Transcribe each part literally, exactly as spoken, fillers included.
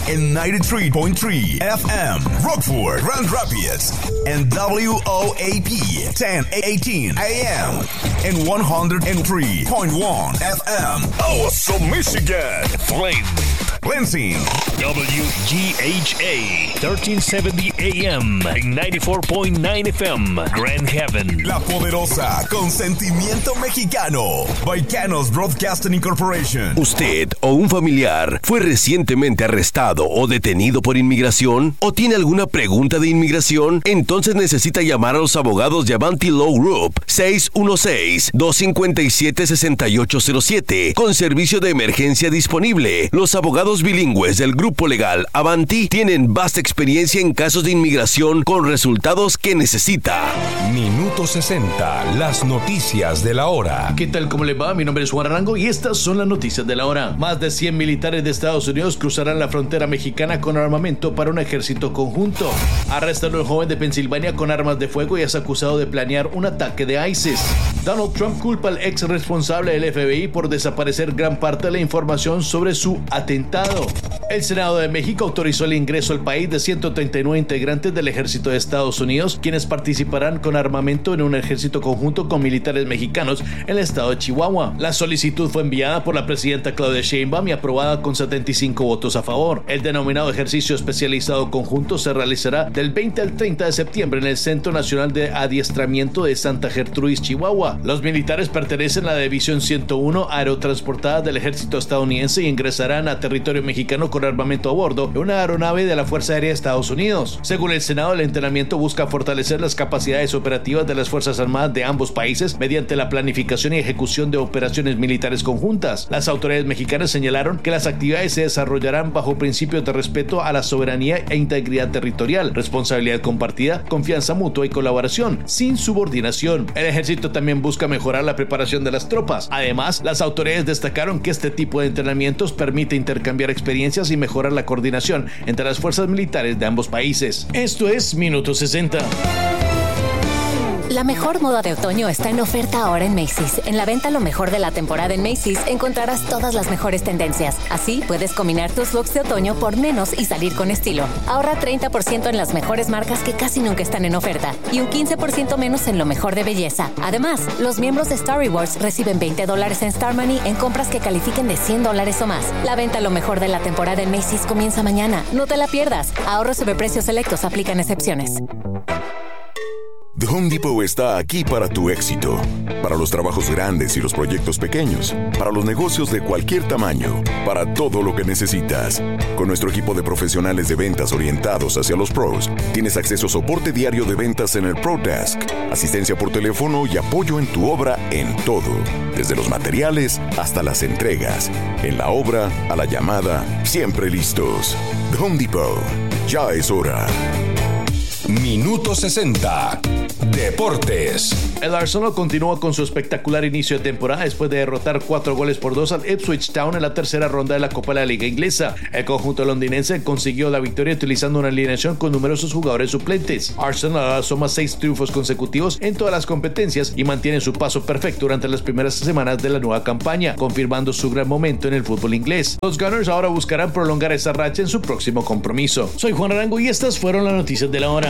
en ninety-three point three F M, Rockford, Grand Rapids, and W O A P ten eighteen A M, and one oh three point one F M, Awesome, Michigan, Flint, Lansing, W G H A thirteen seventy A M, and ninety-four point nine F M, Grand Haven. La poderosa, con sentimiento mexicano, Baicanos Broadcasting Incorporation. ¿Usted o un familiar fue recientemente arrestado o detenido por inmigración? ¿O tiene alguna pregunta de inmigración? Entonces necesita llamar a los abogados de Avanti Law Group seis uno seis, dos cinco siete, seis ocho cero siete con servicio de emergencia disponible. Los abogados bilingües del grupo legal Avanti tienen vasta experiencia en casos de inmigración con resultados que necesita. Minuto sesenta, las noticias de la hora. ¿Qué tal? ¿Cómo le va? Mi nombre es Juan Arango y estas son las noticias de la hora. Más de cien militares de Estados Unidos cruzarán la frontera mexicana con armamento para un ejército conjunto. Arrestan a un joven de Pensilvania con armas de fuego y es acusado de planear un ataque de ISIS. Donald Trump culpa al ex responsable del F B I por desaparecer gran parte de la información sobre su atentado. El Senado de México autorizó el ingreso al país de ciento treinta y nueve integrantes del ejército de Estados Unidos, quienes participarán con armamento en un ejército conjunto con militares mexicanos en el estado de Chihuahua. La solicitud fue enviada por la presidenta Claudia Sheinbaum y aprobada con setenta y cinco votos a favor. El denominado ejercicio especializado conjunto se realizará del veinte al treinta de septiembre en el Centro Nacional de Adiestramiento de Santa Gertrudis, Chihuahua. Los militares pertenecen a la División ciento uno aerotransportada del ejército estadounidense y ingresarán a territorio mexicano con armamento a bordo en una aeronave de la Fuerza Aérea de Estados Unidos. Según el Senado, el entrenamiento busca fortalecer las capacidades operativas de las Fuerzas Armadas de ambos países mediante la planificación y ejecución de operaciones militares conjuntas. Las autoridades mexicanas señalaron que las actividades se desarrollarán bajo principios de respeto a la soberanía e integridad territorial, responsabilidad compartida, confianza mutua y colaboración, sin subordinación. El ejército también busca mejorar la preparación de las tropas. Además, las autoridades destacaron que este tipo de entrenamientos permite intercambiar experiencias y mejorar la coordinación entre las fuerzas militares de ambos países. Esto es Minuto sesenta. La mejor moda de otoño está en oferta ahora en Macy's. En la venta lo mejor de la temporada en Macy's encontrarás todas las mejores tendencias. Así puedes combinar tus looks de otoño por menos y salir con estilo. Ahorra treinta por ciento en las mejores marcas que casi nunca están en oferta y un quince por ciento menos en lo mejor de belleza. Además, los miembros de Star Rewards reciben veinte dólares en Star Money en compras que califiquen de cien dólares o más. La venta lo mejor de la temporada en Macy's comienza mañana. No te la pierdas. Ahorros sobre precios selectos, aplican excepciones. The Home Depot está aquí para tu éxito, para los trabajos grandes y los proyectos pequeños, para los negocios de cualquier tamaño, para todo lo que necesitas. Con nuestro equipo de profesionales de ventas orientados hacia los pros, tienes acceso a soporte diario de ventas en el Pro Desk, asistencia por teléfono y apoyo en tu obra en todo, desde los materiales hasta las entregas. En la obra, a la llamada, siempre listos. The Home Depot, ya es hora. Minuto sesenta, Deportes. El Arsenal continúa con su espectacular inicio de temporada después de derrotar cuatro goles por dos al Ipswich Town en la tercera ronda de la Copa de la Liga Inglesa. El conjunto londinense consiguió la victoria utilizando una alineación con numerosos jugadores suplentes. Arsenal suma seis triunfos consecutivos en todas las competencias y mantiene su paso perfecto durante las primeras semanas de la nueva campaña, confirmando su gran momento en el fútbol inglés. Los Gunners ahora buscarán prolongar esa racha en su próximo compromiso. Soy Juan Arango y estas fueron las noticias de la hora.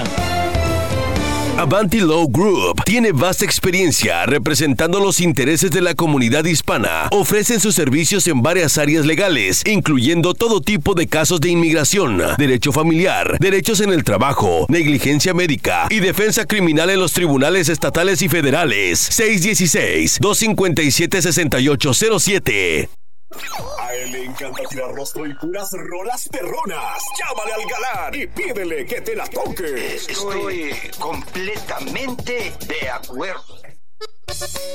Avanti Law Group tiene vasta experiencia representando los intereses de la comunidad hispana. Ofrecen sus servicios en varias áreas legales, incluyendo todo tipo de casos de inmigración, derecho familiar, derechos en el trabajo, negligencia médica y defensa criminal en los tribunales estatales y federales. seis uno seis, dos cinco siete, seis ocho cero siete. A él le encanta tirar rostro y puras rolas perronas. Llámale al galán y pídele que te la toque. Estoy completamente de acuerdo.